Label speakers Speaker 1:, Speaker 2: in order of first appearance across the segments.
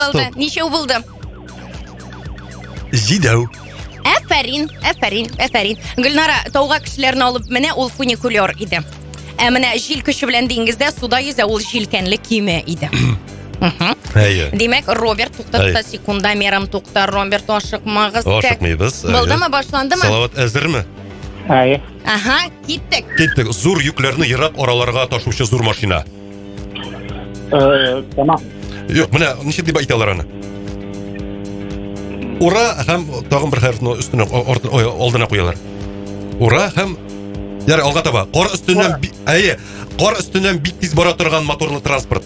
Speaker 1: Болды. Нешеу болды?
Speaker 2: Жидәу.
Speaker 1: Әфәрин. Гүлнара, тауға кішілерін алып мене ол фуникулер иде. Мене жил күші білен дейінгізде суда езі ол жилкенлі кеме иде. Демек, Роберт тоқтатта секунда мерам тоқтар. Роберт ашықмағыз.
Speaker 2: Ашықмайбыз.
Speaker 1: Болды ма, башланды ма?
Speaker 2: Салават, әзір ме?
Speaker 1: Аха, кеттік.
Speaker 2: Зур yüklеріні Ирак ораларға ташушы зур машина.
Speaker 3: Тамам.
Speaker 2: Yok, міне, неше деп айталар аны? Ура, һәм тағын бір хәрфін үстіне алдына қоялар. Ура, һәм яр алға таба. Қор үстінен бик тиз бара тұрған моторлы транспорт.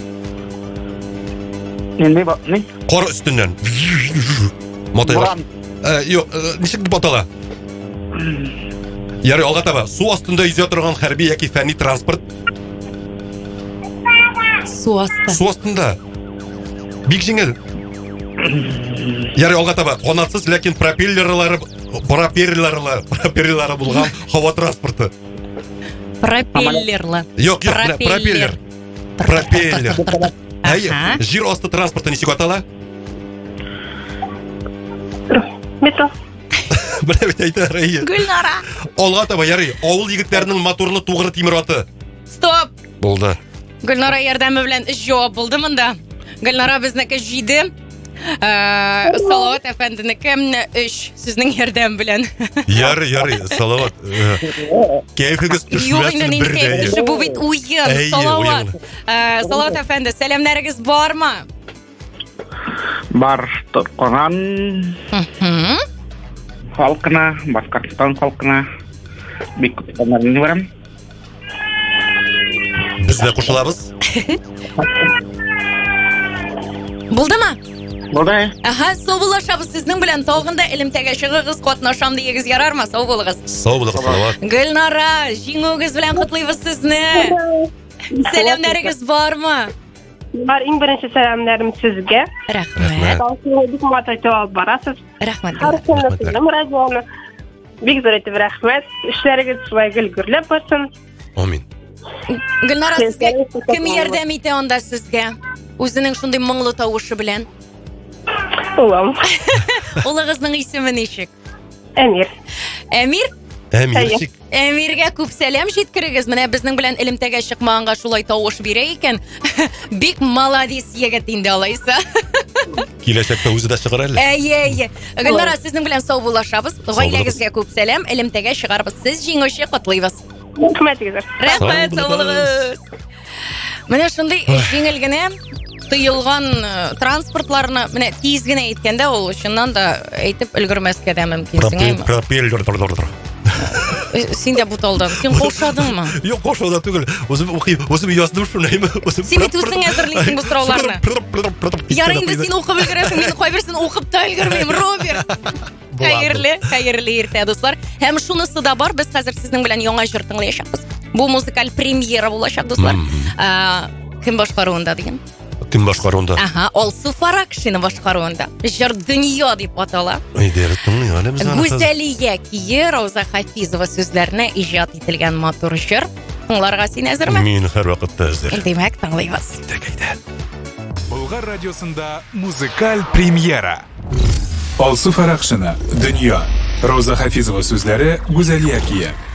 Speaker 3: Не?
Speaker 2: Қор үстінен. Мотор. Yok, неше деп атала? Яр алға таба. Су астында yüзе тұрған хәрби яки фәнни транспорт.
Speaker 1: Су
Speaker 2: астында. Бик жеңіл. Яр алға таба. Қонатсыз, ләкин пропеллерлары болған хава транспорты.
Speaker 1: Пропеллерлы.
Speaker 2: Yok, пропеллер. Жер асты транспорты несек атала?
Speaker 3: Метро.
Speaker 2: Біле бет айты арайы.
Speaker 1: Гүлнара.
Speaker 2: Алға таба, яры, ауыл егіттерінің моторлы туғыры темір аты.
Speaker 1: Стоп.
Speaker 2: Болды.
Speaker 1: Гүлнара ярдәмі білен үш жауап болды мұнда. Гүлнара бізнекі жиді. Салават әфәндінікі үш сіздің ярдәм білен.
Speaker 2: Яры, Салават. Кәйфігіз үшмәсін бірдәйді.
Speaker 1: Жоқ, бұл бейт ойын, Салават. Салават әфәнді, сәлемләрігіз бар ма?
Speaker 3: Бар Тұрқынан халқына, Башқұртстан халқына бек құттықтарымды барам.
Speaker 2: Біз де қошылабыз.
Speaker 1: Болды ма?
Speaker 3: Болды.
Speaker 1: Аха, сау болашабыз сіздің білен тауғында ілімтеге шығығыз қотнашамды егіз ярар ма? Сау болығыз.
Speaker 2: Сау болығыз, Салават.
Speaker 1: Гүлнара, жеңуіңіз білен құтлайбыз сізні. Сәлемләрігіз бар ма?
Speaker 4: Бар, ең бірінші сәлемләрім сізге.
Speaker 1: Рахмет.
Speaker 4: Бік мат айтып алып барасыз.
Speaker 1: Рахмет.
Speaker 4: Сіздің радионы. Бек зор етіп рахмет. Ішлеріңіз солай гүл-гүрлеп барсын.
Speaker 2: Амин.
Speaker 1: Гүлнара, сізге кім ярдәм ете онда сізге? Өзінің шындай мұңлы тауышы білен.
Speaker 4: Олам.
Speaker 1: Олығыздың исімі нешік?
Speaker 4: Әмир.
Speaker 1: Әмир?
Speaker 2: Әмиршік.
Speaker 1: Әмирге көп сәлем жеткірігіз. Міне біздің білен ілімтеге шықмағанға шулай тауыш бере екен. Бек маладес егет енді алайса.
Speaker 2: Келешекті өзі де шығар әлі.
Speaker 1: Әйе. Гүлнара, сіздің білен сау болашабыз. Ғайләгізге көп сәлем. Ілімтеге шығарбыз. Сіз жеңуші құтлайбыз.
Speaker 4: Рахмет,
Speaker 1: рахмет, сау болыңыз. Міне шындай жеңілгіне тыйылған транспортларына міне тезгіне еткенде ол шыннан да әйтіп үлгірмеске де мүмкінсің.
Speaker 2: Пропеллер.
Speaker 1: Сен де бұталдың. Сен қошадың ма?
Speaker 2: Жоқ, қошадың түгіл. Өзім яздым шынайым.
Speaker 1: Сен бет өзің әзірлейсің бұл сұрауларына. Яр енді сен оқып үлгіресің, мен қой берсін оқып та үлгірмеймін, Роберт. Қайырлы ерте, достар. Әм шунысы да бар, біз қазір сіздің білен яңа жыр тыңлайшақпыз. Бұл музыкаль премьера болашақ, достар. Кім башқаруында деген?
Speaker 2: Кім башқаруында?
Speaker 1: Аха, ол Суфара кішіні башқаруында. Жыр дүния деп атала. Гүзәлия киі Рауза Хафизова сөздеріне ижат етілген матур жыр. Оларға сен әзір ме?
Speaker 2: Мен әр вақытта әзір.
Speaker 1: Демек, тыңлайбыз.
Speaker 5: Болгар радиосында музыкаль премьера. Ол Суфара кішіні дүния. Рауза Хафизова сөздері Гүзәлия киі.